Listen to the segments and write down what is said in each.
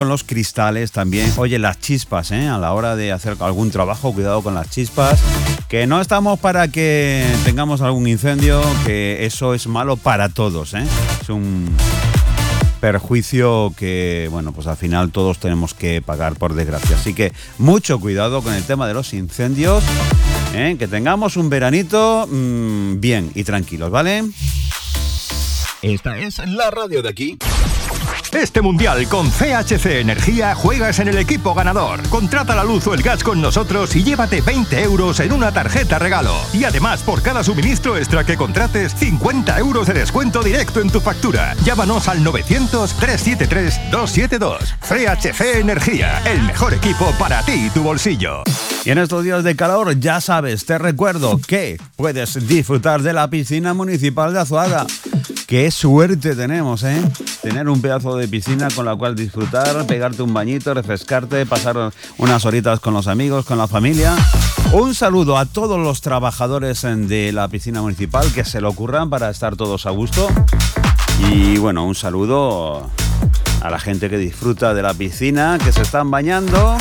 los cristales también. Oye, las chispas, a la hora de hacer algún trabajo, cuidado con las chispas. Que no estamos para que tengamos algún incendio, que eso es malo para todos, Es un perjuicio que, bueno, pues al final todos tenemos que pagar, por desgracia. Así que mucho cuidado con el tema de los incendios, que tengamos un veranito bien y tranquilos, ¿vale? Esta es la radio de aquí. Este mundial con CHC Energía juegas en el equipo ganador. Contrata la luz o el gas con nosotros y llévate 20 euros en una tarjeta regalo. Y además, por cada suministro extra que contrates, 50 euros de descuento directo en tu factura. Llámanos al 900-373-272. CHC Energía, el mejor equipo para ti y tu bolsillo. Y en estos días de calor, ya sabes, te recuerdo que puedes disfrutar de la piscina municipal de Azuaga. Qué suerte tenemos, tener un pedazo de piscina con la cual disfrutar, pegarte un bañito, refrescarte, pasar unas horitas con los amigos, con la familia. Un saludo a todos los trabajadores de la piscina municipal que se lo ocurran para estar todos a gusto. Y bueno, un saludo a la gente que disfruta de la piscina, que se están bañando.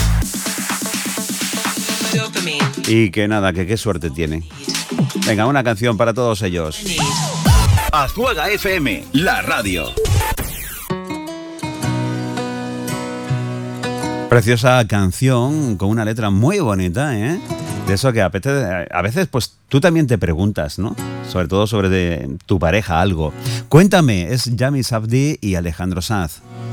Y que nada, que qué suerte tienen. Venga, una canción para todos ellos. Azuaga FM, la radio. Preciosa canción con una letra muy bonita, De eso que a veces pues tú también te preguntas, ¿no? Sobre todo sobre tu pareja algo. Cuéntame, es Yami Sabdi y Alejandro Sanz.